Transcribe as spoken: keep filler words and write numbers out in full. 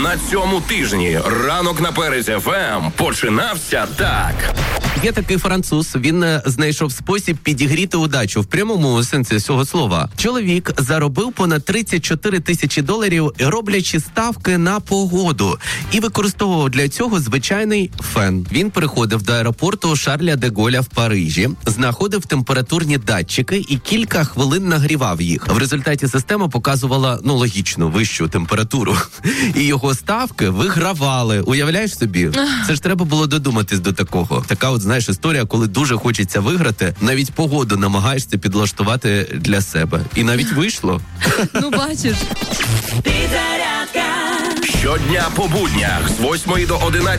На цьому тижні ранок на Перезі еф ем починався так. Є такий француз, він знайшов спосіб підігріти удачу в прямому сенсі цього слова. Чоловік заробив понад тридцять чотири тисячі доларів, роблячи ставки на погоду. І використовував для цього звичайний фен. Він приходив до аеропорту Шарля де Голля в Парижі, знаходив температурні датчики і кілька хвилин нагрівав їх. В результаті система показувала, ну, логічно, вищу температуру. І його ставки вигравали. Уявляєш собі? Це ж треба було додуматись до такого. Така от, знаєш, історія, коли дуже хочеться виграти, навіть погоду намагаєшся підлаштувати для себе. І навіть вийшло. Ну, бачиш. Щодня по буднях з восьмої до одинадцятої